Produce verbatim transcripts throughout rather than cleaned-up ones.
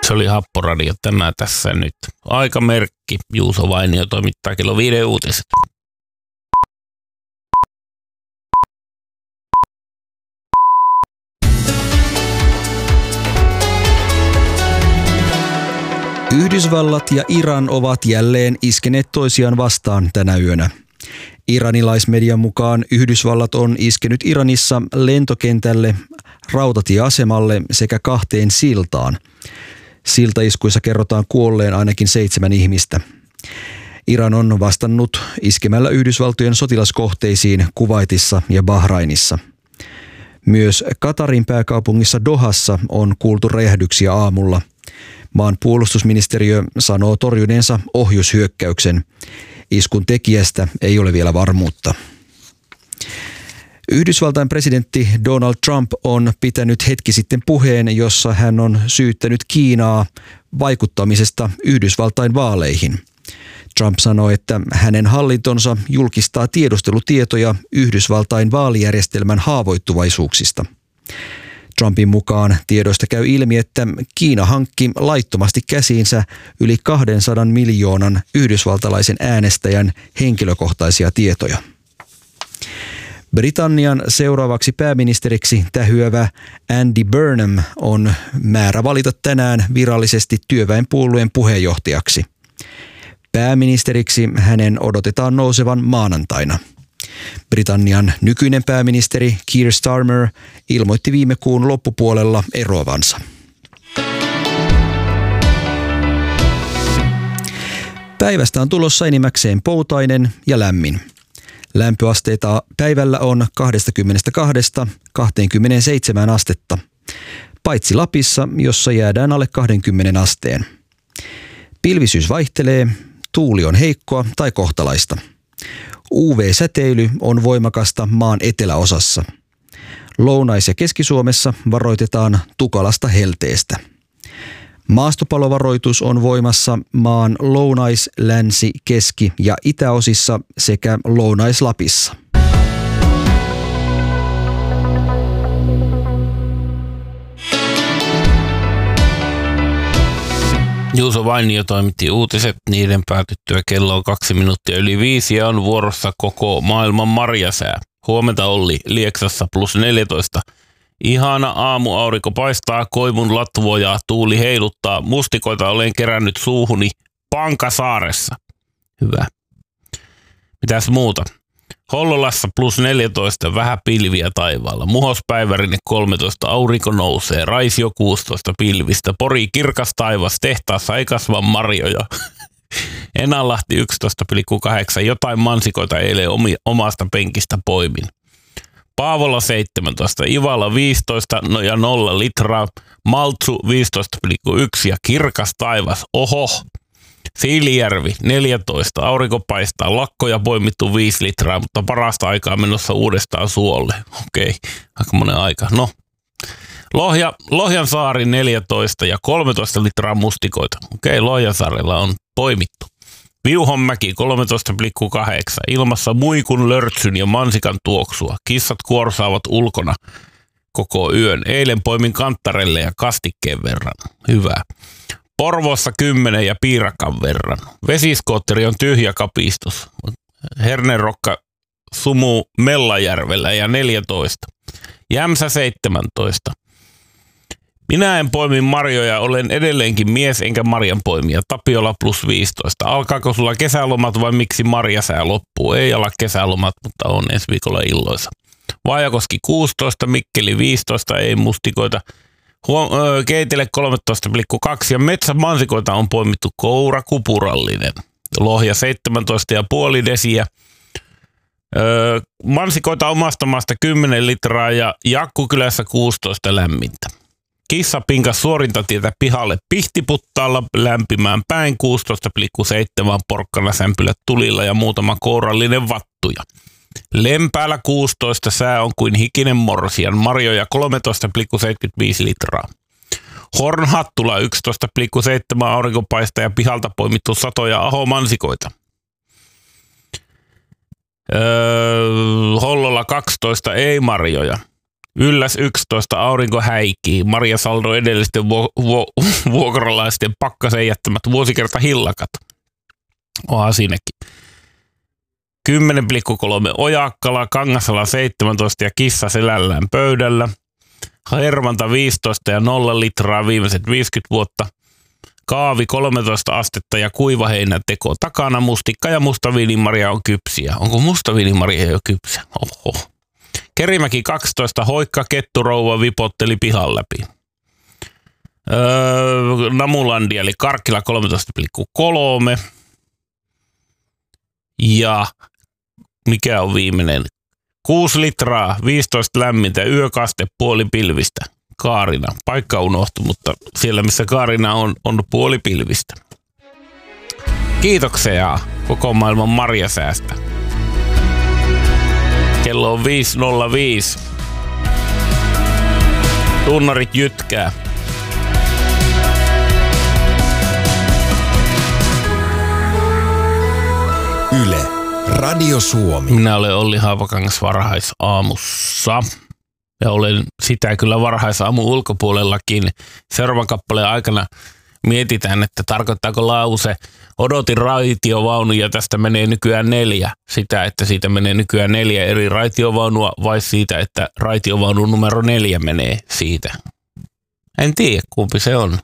Se oli Happoradio tänään tässä nyt. Aikamerkki. Juuso Vainio toimittaa kello viiden uutiset. Yhdysvallat ja Iran ovat jälleen iskeneet toisiaan vastaan tänä yönä. Iranilaismedian mukaan Yhdysvallat on iskenyt Iranissa lentokentälle, rautatieasemalle sekä kahteen siltaan. Siltaiskuissa kerrotaan kuolleen ainakin seitsemän ihmistä. Iran on vastannut iskemällä Yhdysvaltojen sotilaskohteisiin Kuwaitissa ja Bahrainissa. Myös Katarin pääkaupungissa Dohassa on kuultu räjähdyksiä aamulla. Maan puolustusministeriö sanoo torjuneensa ohjushyökkäyksen. Iskun tekijästä ei ole vielä varmuutta. Yhdysvaltain presidentti Donald Trump on pitänyt hetki sitten puheen, jossa hän on syyttänyt Kiinaa vaikuttamisesta Yhdysvaltain vaaleihin. Trump sanoi, että hänen hallintonsa julkistaa tiedustelutietoja Yhdysvaltain vaalijärjestelmän haavoittuvaisuuksista. Trumpin mukaan tiedoista käy ilmi, että Kiina hankki laittomasti käsiinsä yli kahdensadan miljoonan yhdysvaltalaisen äänestäjän henkilökohtaisia tietoja. Britannian seuraavaksi pääministeriksi tähyävä Andy Burnham on määrä valita tänään virallisesti työväenpuolueen puheenjohtajaksi. Pääministeriksi hänen odotetaan nousevan maanantaina. Britannian nykyinen pääministeri Keir Starmer ilmoitti viime kuun loppupuolella eroavansa. Päivästä on tulossa enimmäkseen poutainen ja lämmin. Lämpöasteita päivällä on kaksikymmentäkaksi kaksikymmentäseitsemän astetta, paitsi Lapissa, jossa jäädään alle kaksikymmentä asteen. Pilvisyys vaihtelee, tuuli on heikkoa tai kohtalaista. U V-säteily on voimakasta maan eteläosassa. Lounais- ja Keski-Suomessa varoitetaan tukalasta helteestä. Maastopalovaroitus on voimassa maan lounais-, länsi-, keski- ja itäosissa sekä Lounais-Lapissa. Juuso Vainio toimitti uutiset, niiden päätyttyä kello on kaksi minuuttia yli viisi ja on vuorossa koko maailman marjasää. Huomenta Olli, Lieksassa plus neljätoista. Ihana aamuaurinko paistaa, koivun latvoja, tuuli heiluttaa, mustikoita olen kerännyt suuhuni Pankasaaressa. Hyvä. Mitäs muuta? Hollolassa plus neljätoista, vähän pilviä taivaalla. Muhos Päivärinen kolmetoista, aurinko nousee. Raisio kuusitoista, pilvistä. Pori kirkas taivas, tehtaassa ei kasva marjoja. Enänlahti yksitoista pilkku kahdeksan, jotain mansikoita eilen omi, omasta penkistä poimin. Paavola seitsemäntoista, Ivalla viisitoista no ja nolla litraa. Maltsu viisitoista pilkku yksi ja kirkas taivas, oho. Siilijärvi neljätoista, aurinko paistaa, lakkoja poimittu viisi litraa, mutta parasta aikaa menossa uudestaan suolle. Okei, aika monen aika. No, Lohja, Lohjansaari neljätoista ja kolmetoista litraa mustikoita. Okei, Lohjansaarella on poimittu. Viuhonmäki kolmetoista pilkku kahdeksan, ilmassa muikun, lörtsyn ja mansikan tuoksua. Kissat kuorsaavat ulkona koko yön. Eilen poimin kanttarelle ja kastikkeen verran. Hyvä. Porvoossa kymmenen ja piirakan verran. Vesiskootteri on tyhjä kapistus. Hernerokka sumuu Mellajärvellä ja neljätoista. Jämsä seitsemäntoista. Minä en poimi marjoja, olen edelleenkin mies enkä marjan poimija. Tapiola plus viisitoista. Alkaako sulla kesälomat vai miksi marjasää loppuu? Ei ala kesälomat, mutta on ensi viikolla illoisa. Vaajakoski kuusitoista, Mikkeli viisitoista, ei mustikoita. Keitele kolmetoista pilkku kaksi ja metsämansikoita on poimittu kourakupurallinen. Lohja seitsemäntoista pilkku viisi desiä. Öö, mansikoita omasta maasta kymmenen litraa ja Jakkukylässä kuusitoista lämmintä. Kissa pinkas suorintatietä pihalle Pihtiputtaalla lämpimään päin kuusitoista pilkku seitsemän porkkana sämpylät tulilla ja muutama kourallinen vattuja. Lempäällä kuusitoista, sää on kuin hikinen morsian, marjoja kolmetoista pilkku seitsemänkymmentäviisi litraa. Hornhattula yksitoista pilkku seitsemän, aurinkopaista ja pihalta poimittu satoja ahomansikoita. Öö, Hollolla kaksitoista, ei marjoja. Ylläs yksitoista, aurinko häikii. Maria Saldo edellisten vu- vu- vuokralaisten pakkasen jättämät vuosikerta hillakat. Onhan siinäkin. kymmenen pilkku kolme Ojakkala, Kangasala seitsemäntoista ja kissa selällään pöydällä. Hervanta viisitoista ja nolla litraa viimeiset viisikymmentä vuotta. Kaavi kolmetoista astetta ja kuivaheinän teko takana. Mustikka ja mustaviinimaria on kypsiä. Onko mustaviinimaria jo kypsä? Oho. Kerimäki kaksitoista, Hoikka ketturouva vipotteli pihan läpi. Öö, Namulandia eli Karkkila kolmetoista pilkku kolme. Ja mikä on viimeinen? kuusi litraa, viisitoista lämmintä, yökaste puoli pilvistä. Kaarina. Paikka unohtui, mutta siellä missä Kaarina on, on puoli pilvistä. Kiitoksia koko maailman marjasäästä. Kello on viisi nolla viisi. Tunnarit jytkää. Yle, Radio Suomi. Minä olen Olli Haapakangas varhaisaamussa. Ja olen sitä kyllä varhaisaamun ulkopuolellakin. Seuraavan kappaleen aikana mietitään, että tarkoittaako lause odotin raitiovaunu ja tästä menee nykyään neljä. Sitä, että siitä menee nykyään neljä eri raitiovaunua vai siitä, että raitiovaunu numero neljä menee siitä. En tiedä, kumpi se on.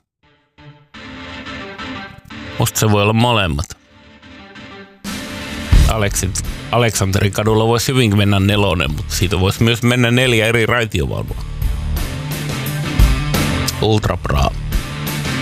Musta se voi olla molemmat. Aleksit, Aleksanterin kadulla voisi hyvinkin mennä nelonen, mutta siitä voisi myös mennä neljä eri raitiovaunua. Ultra bra.